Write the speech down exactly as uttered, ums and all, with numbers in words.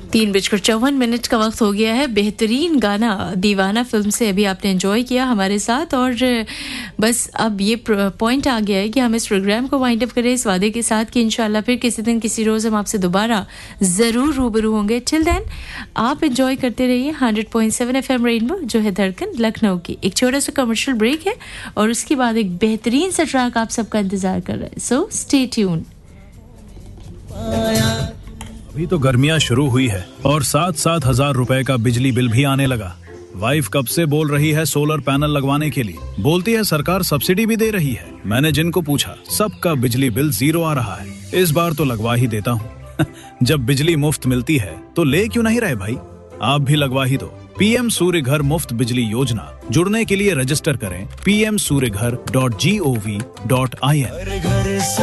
तीन बजकर चौवन मिनट का वक्त हो गया है। बेहतरीन गाना दीवाना फिल्म से अभी आपने एंजॉय किया हमारे साथ, और बस अब ये पॉइंट आ गया है कि हम इस प्रोग्राम को वाइंड अप करें इस वादे के साथ कि इंशाल्लाह फिर किसी दिन किसी रोज़ हम आपसे दोबारा ज़रूर रूबरू होंगे। टिल देन आप एंजॉय करते रहिए hundred point seven F M rainbow, जो है धड़कन लखनऊ की। एक छोटा सा कमर्शियल ब्रेक है और उसके बाद एक बेहतरीन सा ट्रैक आप सबका इंतज़ार कर रहा है, सो स्टे ट्यून। अभी तो गर्मियाँ शुरू हुई है और सात सात हजार रुपए का बिजली बिल भी आने लगा। वाइफ कब से बोल रही है सोलर पैनल लगवाने के लिए, बोलती है सरकार सब्सिडी भी दे रही है। मैंने जिनको पूछा सबका बिजली बिल जीरो आ रहा है। इस बार तो लगवा ही देता हूँ। जब बिजली मुफ्त मिलती है तो ले क्यों नहीं रहे भाई, आप भी लगवा ही दो। पीएम सूर्य घर मुफ्त बिजली योजना, जुड़ने के लिए रजिस्टर करें पी एम सूर्य घर dot G O V dot I N.